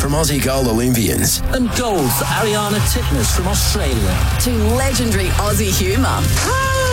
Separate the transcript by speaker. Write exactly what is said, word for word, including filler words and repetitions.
Speaker 1: from Aussie goal Olympians.
Speaker 2: And goals for Ariana Titmus from Australia.
Speaker 3: To legendary Aussie humour.